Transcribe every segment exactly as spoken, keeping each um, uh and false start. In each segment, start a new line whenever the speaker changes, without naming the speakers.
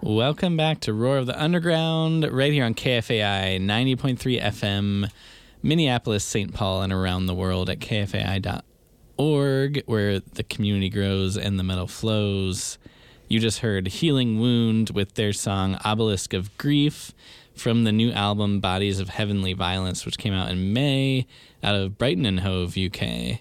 Welcome back to Roar of the Underground, right here on K F A I ninety point three F M, Minneapolis, Saint Paul, and around the world at K F A I dot org, where the community grows and the metal flows. You just heard Healing Wound with their song Obelisk of Grief from the new album Bodies of Heavenly Violence, which came out in May out of Brighton and Hove, U K.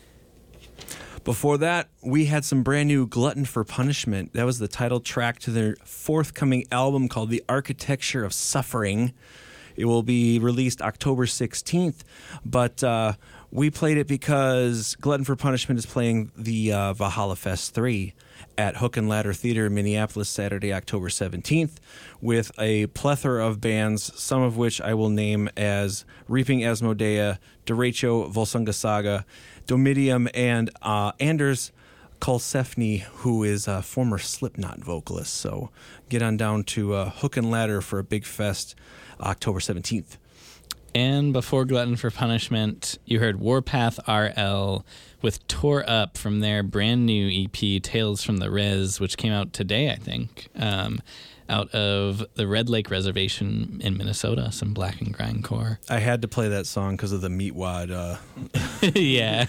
Before that, we had some brand new Glutton for Punishment. That was the title track to their forthcoming album called The Architecture of Suffering. It will be released October sixteenth, but uh, we played it because Glutton for Punishment is playing the uh, Valhalla Fest three at Hook and Ladder Theater in Minneapolis Saturday, October seventeenth, with a plethora of bands, some of which I will name as Reaping Asmodea, Derecho Volsunga Saga, Domidium, and uh, Anders Kulsefny, who is a former Slipknot vocalist. So get on down to uh, Hook and Ladder for a big fest, October seventeenth.
And before Glutton for Punishment, you heard Warpath R L with Tore Up from their brand new E P, Tales from the Res, which came out today, I think, um, out of the Red Lake Reservation in Minnesota, some black and grindcore.
I had to play that song because of the Meatwad. Uh,
yeah.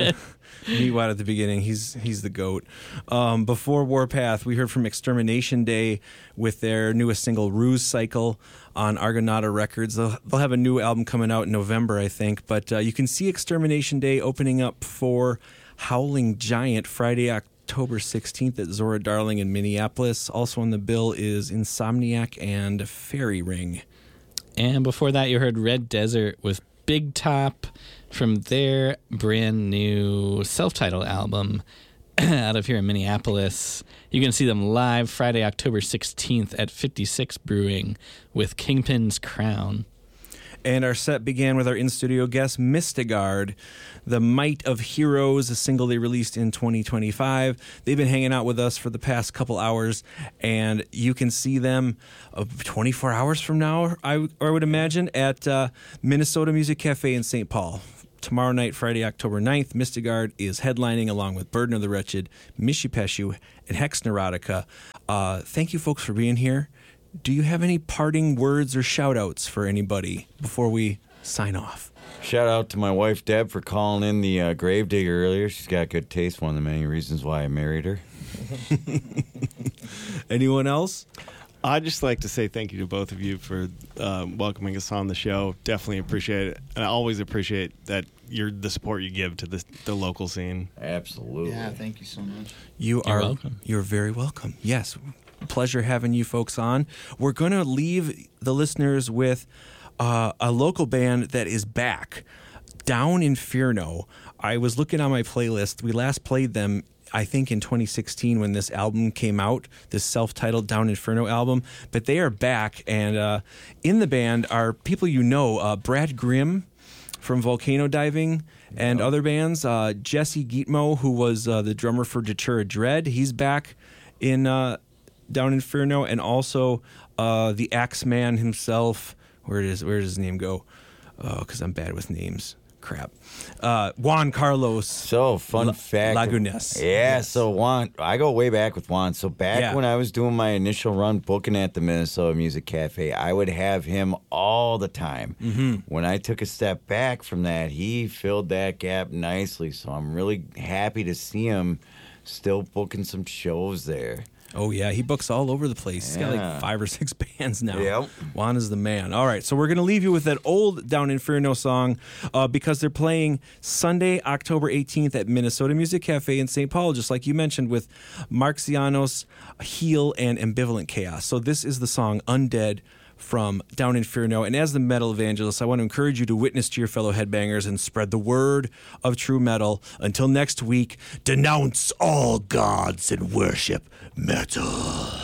Meatwad at the beginning. He's he's the GOAT. Um, before Warpath, we heard from Extermination Day with their newest single, Ruse Cycle, on Argonauta Records. They'll, they'll have a new album coming out in November, I think. But uh, you can see Extermination Day opening up for Howling Giant Friday, October sixteenth at Zora Darling in Minneapolis. Also on the bill is Insomniac and Fairy Ring.
And before that, you heard Red Desert with Big Top from their brand new self-titled album out of here in Minneapolis. You can see them live Friday, October sixteenth at fifty-six Brewing with Kingpin's Crown.
And our set began with our in-studio guest, Mystigard, The Might of Heroes, a single they released in twenty twenty-five. They've been hanging out with us for the past couple hours, and you can see them uh, twenty-four hours from now, I, I would imagine, at uh, Minnesota Music Cafe in Saint Paul. Tomorrow night, Friday, October ninth, Mystigard is headlining along with Burden of the Wretched, Mishipeshu, and Hex Neurotica. Uh, thank you, folks, for being here. Do you have any parting words or shout-outs for anybody before we sign off?
Shout out to my wife, Deb, for calling in the uh, Gravedigger earlier. She's got good taste, one of the many reasons why I married her.
Anyone else?
I'd just like to say thank you to both of you for um, welcoming us on the show. Definitely appreciate it. And I always appreciate that you're the support you give to the, the local scene.
Absolutely.
Yeah, thank you so much.
You
You're
are
welcome.
You're very welcome. Yes. Pleasure having you folks on. We're going to leave the listeners with uh, a local band that is back, Down Inferno. I was looking on my playlist. We last played them, I think, in twenty sixteen when this album came out, this self-titled Down Inferno album. But they are back, and uh, in the band are people you know, uh, Brad Grimm from Volcano Diving and other bands. Uh, Jesse Gitmo, who was uh, the drummer for Datura Dread, he's back in uh, Down Inferno, and also uh, the Axeman himself. Where does where does his name go? Oh, because I'm bad with names. Crap. Uh, Juan Carlos.
So, fun
La-
fact.
Lagunes.
Yeah,
Yes.
so Juan, I go way back with Juan. So, back
Yeah.
when I was doing my initial run booking at the Minnesota Music Cafe, I would have him all the time. Mm-hmm. When I took a step back from that, he filled that gap nicely. So, I'm really happy to see him still booking some shows there.
Oh, yeah. He books all over the place. He's got
Yeah.
like five or six bands now.
Yep.
Juan is the man. All right. So we're going to leave you with that old Down Inferno song uh, because they're playing Sunday, October eighteenth at Minnesota Music Cafe in Saint Paul, just like you mentioned, with Marxianos, Heel, and Ambivalent Chaos. So this is the song Undead from Down Inferno. And as the metal evangelist, I want to encourage you to witness to your fellow headbangers and spread the word of true metal. Until next week, denounce all gods and worship metal.